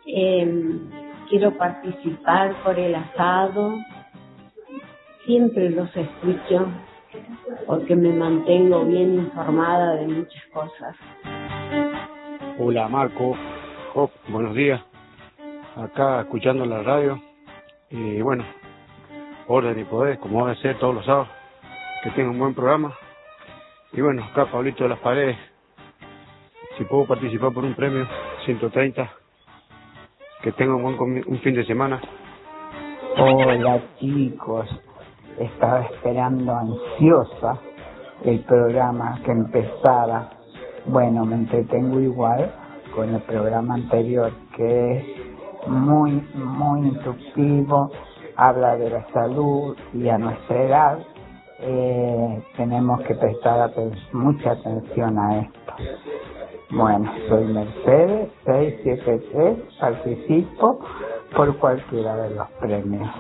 Quiero participar por el asado. Siempre los escucho porque me mantengo bien informada de muchas cosas. Hola Marco, Job, buenos días. Acá escuchando la radio. Y bueno, orden y poder, como debe ser todos los sábados. Que tenga un buen programa. Y bueno, acá Pablito de las Paredes. Si puedo participar por un premio, 130. Que tenga un fin de semana. Hola chicos, estaba esperando ansiosa el programa que empezara. Bueno, me entretengo igual con el programa anterior, que es muy instructivo, habla de la salud y a nuestra edad tenemos que prestar mucha atención a esto. Bueno, soy Mercedes 673, participo por cualquiera de los premios.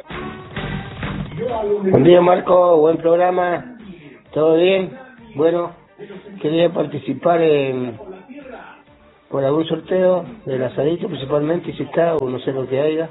Buen día Marco, buen programa, ¿todo bien? Bueno, quería participar por algún sorteo del asadito principalmente, si está, o no sé lo que haya.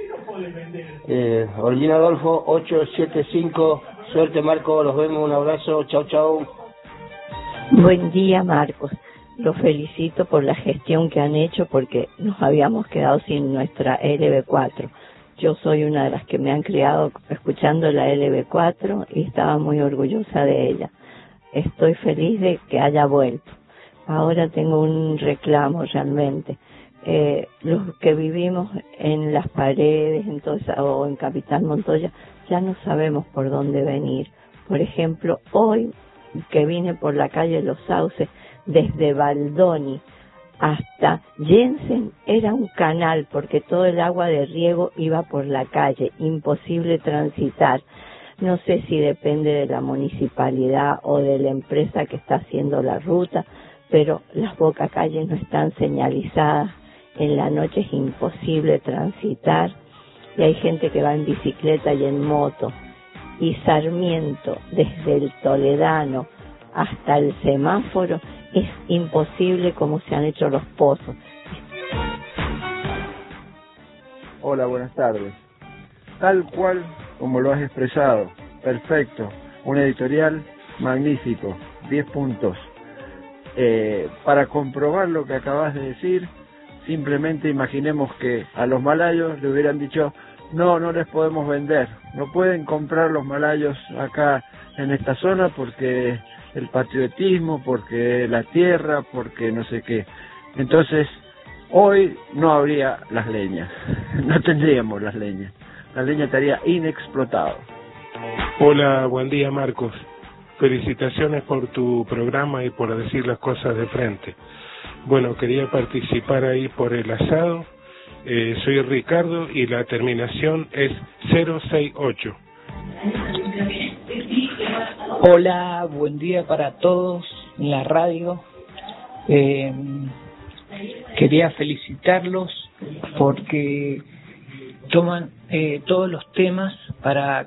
Olguín Adolfo 875, suerte Marco, los vemos, un abrazo, chau. Buen día Marcos, los felicito por la gestión que han hecho porque nos habíamos quedado sin nuestra LB4. Yo soy una de las que me han criado escuchando la LB4 y estaba muy orgullosa de ella. Estoy feliz de que haya vuelto. Ahora tengo un reclamo realmente. Los que vivimos en Las Paredes o en Capitán Montoya ya no sabemos por dónde venir. Por ejemplo, hoy que vine por la calle Los Sauces, desde Baldoni hasta Jensen era un canal porque todo el agua de riego iba por la calle, imposible transitar. No sé si depende de la municipalidad o de la empresa que está haciendo la ruta, pero las bocacalles no están señalizadas. En la noche es imposible transitar y hay gente que va en bicicleta y en moto. Y Sarmiento, desde el Toledano hasta el semáforo, es imposible como se han hecho los pozos. Hola, buenas tardes. Tal cual como lo has expresado, perfecto. Un editorial magnífico, 10 puntos. Para comprobar lo que acabas de decir, simplemente imaginemos que a los malayos le hubieran dicho no les podemos vender, no pueden comprar los malayos acá en esta zona porque el patriotismo, porque la tierra, porque no sé qué. Entonces, hoy no habría las leñas, no tendríamos las leñas, la leña estaría inexplotada. Hola, buen día Marcos. Felicitaciones por tu programa y por decir las cosas de frente. Bueno, quería participar ahí por el asado. Soy Ricardo y la terminación es 068. Hola, buen día para todos en la radio. Quería felicitarlos porque toman todos los temas para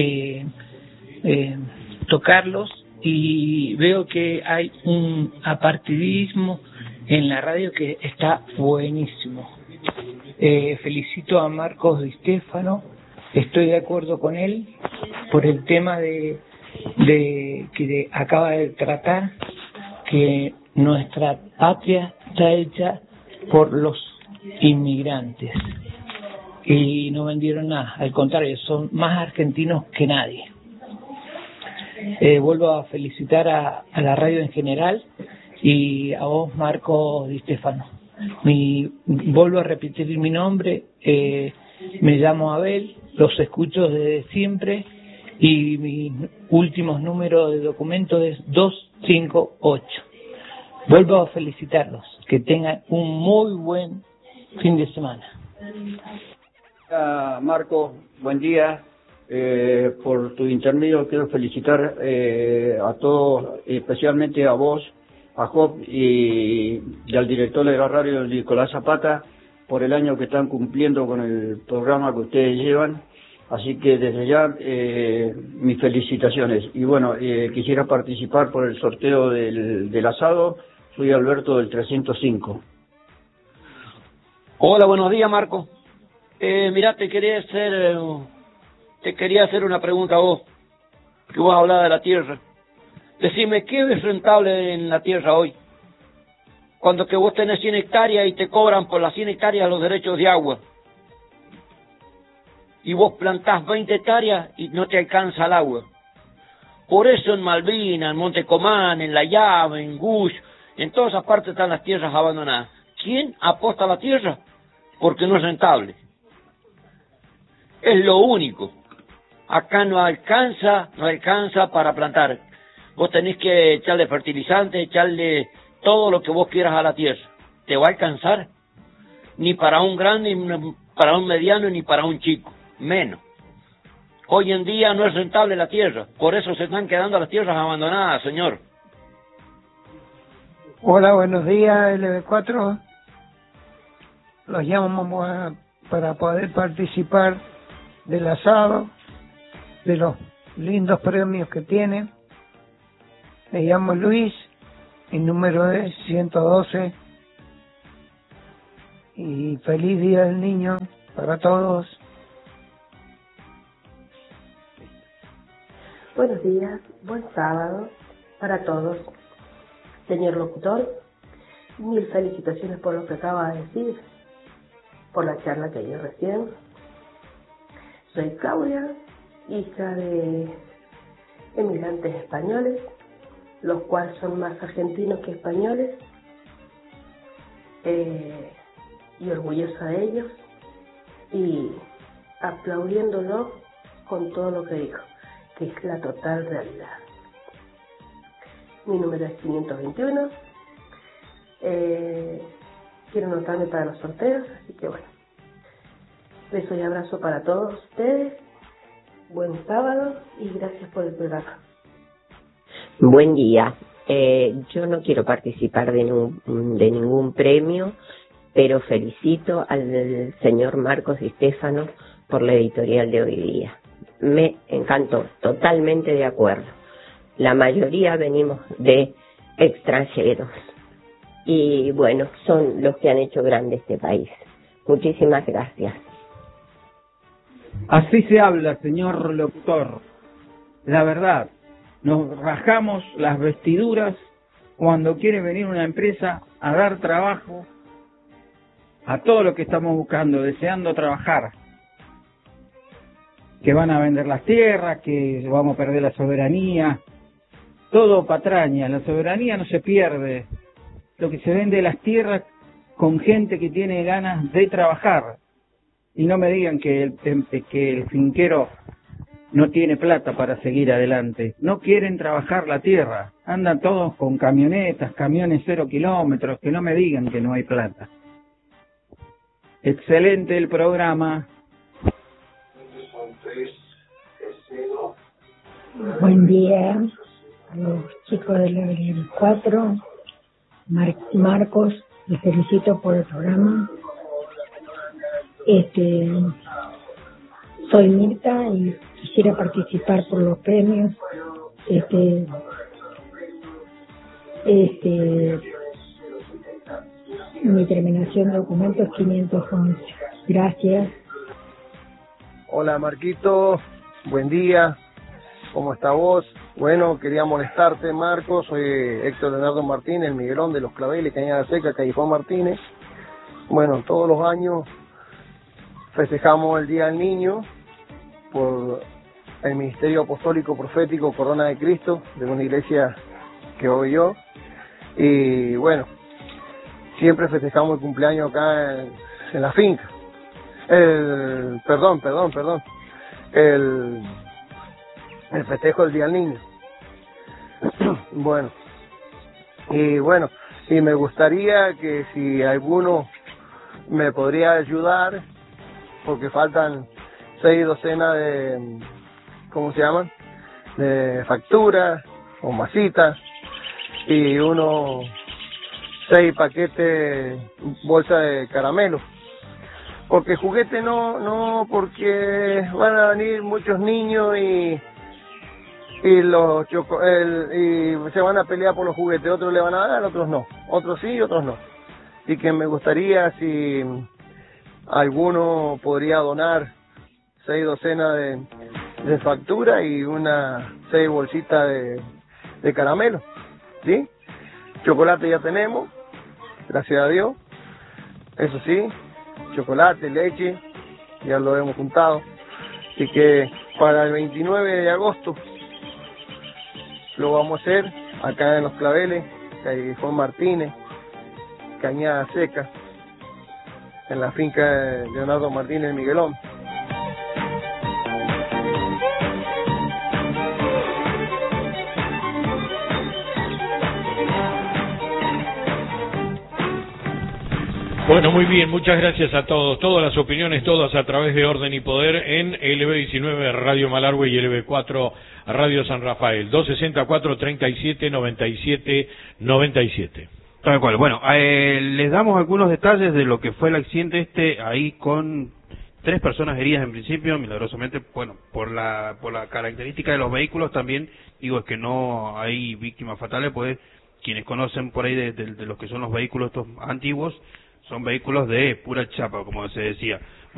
tocarlos y veo que hay un apartidismo en la radio que está buenísimo. Felicito a Marcos Di Stefano, estoy de acuerdo con él por el tema de que acaba de tratar, que nuestra patria está hecha por los inmigrantes y no vendieron nada, al contrario, son más argentinos que nadie. Vuelvo a felicitar a la radio en general y a vos, Marcos Di Stefano. Vuelvo a repetir mi nombre, me llamo Abel, los escucho desde siempre y mi últimos número de documento es 258. Vuelvo a felicitarlos, que tengan un muy buen fin de semana. Marco, buen día. Por tu intermedio quiero felicitar a todos, especialmente a vos, a Job y al director de la radio, Nicolás Zapata, por el año que están cumpliendo con el programa que ustedes llevan. Así que desde ya mis felicitaciones. Y bueno, quisiera participar por el sorteo del asado. Soy Alberto del 305. Hola, buenos días, Marco. Mira, te quería hacer una pregunta a vos, que vos hablabas de la tierra. Decime, ¿qué es rentable en la tierra hoy? Cuando que vos tenés 100 hectáreas y te cobran por las 100 hectáreas los derechos de agua. Y vos plantás 20 hectáreas y no te alcanza el agua. Por eso en Malvinas, en Montecomán, en La Llave, en Gush, en todas esas partes están las tierras abandonadas. ¿Quién aposta a la tierra? Porque no es rentable. Es lo único. Acá no alcanza para plantar. Vos tenés que echarle fertilizante, echarle todo lo que vos quieras a la tierra. ¿Te va a alcanzar? Ni para un grande, ni para un mediano, ni para un chico. Menos. Hoy en día no es rentable la tierra. Por eso se están quedando las tierras abandonadas, señor. Hola, buenos días, LB4. Los llamo para poder participar del asado, de los lindos premios que tienen. Me llamo Luis, mi número es 112. Y feliz Día del Niño para todos. Buenos días, buen sábado para todos. Señor locutor, mil felicitaciones por lo que acaba de decir, por la charla que dio recién. Soy Claudia, hija de emigrantes españoles, los cuales son más argentinos que españoles, y orgullosa de ellos, y aplaudiéndolo con todo lo que dijo, que es la total realidad. Mi número es 521. Quiero anotarme para los sorteos, así que bueno. Beso y abrazo para todos ustedes. Buen sábado y gracias por el programa. Buen día. Yo no quiero participar de ningún premio, pero felicito al señor Marcos Di Stefano por la editorial de hoy día. Me encantó, totalmente de acuerdo. La mayoría venimos de extranjeros y bueno, son los que han hecho grande este país. Muchísimas gracias. Así se habla, señor locutor. La verdad, nos rajamos las vestiduras cuando quiere venir una empresa a dar trabajo a todo lo que estamos buscando, deseando trabajar. Que van a vender las tierras, que vamos a perder la soberanía. Todo patraña, la soberanía no se pierde. Lo que se vende las tierras con gente que tiene ganas de trabajar. Y no me digan que el finquero no tiene plata para seguir adelante. No quieren trabajar la tierra. Andan todos con camionetas, camiones 0 kilómetros, que no me digan que no hay plata. Excelente el programa. Buen día a los chicos de la 4. Marcos, les felicito por el programa. Soy Mirta y quisiera participar por los premios. Mi terminación de documento es 511. Gracias. Hola Marquito, buen día. ¿Cómo está vos? Bueno, quería molestarte, Marcos. Soy Héctor Leonardo Martínez, el Miguelón de los Claveles, Cañada Seca, Calle Juan Martínez. Bueno, todos los años festejamos el Día del Niño por el Ministerio Apostólico Profético Corona de Cristo, de una iglesia que voy yo. Y bueno, siempre festejamos el cumpleaños acá en la finca. Perdón. El festejo del Día del Niño. Bueno, y me gustaría que si alguno me podría ayudar, porque faltan 6 docenas de, ¿cómo se llaman? De facturas o masitas y 6 paquetes, bolsa de caramelos. Porque juguete no, porque van a venir muchos niños y se van a pelear por los juguetes. Otros le van a dar, otros no. Otros sí, otros no. Y que me gustaría si alguno podría donar 6 docenas de factura y 6 bolsitas de caramelo, ¿sí? Chocolate ya tenemos, gracias a Dios. Eso sí, chocolate, leche, ya lo hemos juntado. Así que para el 29 de agosto lo vamos a hacer acá en Los Claveles, calle Juan Martínez, Cañada Seca, en la finca de Leonardo Martínez en Miguelón. Bueno, muy bien, muchas gracias a todos. Todas las opiniones, todas a través de Orden y Poder en LB19 Radio Malargüe y LB4 Radio San Rafael. 264-37-97-97. Tal cual. Bueno, les damos algunos detalles de lo que fue el accidente ahí con 3 personas heridas en principio, milagrosamente, bueno, por la característica de los vehículos también, digo, es que no hay víctimas fatales, pues quienes conocen por ahí de lo que son los vehículos estos antiguos, son vehículos de pura chapa, como se decía.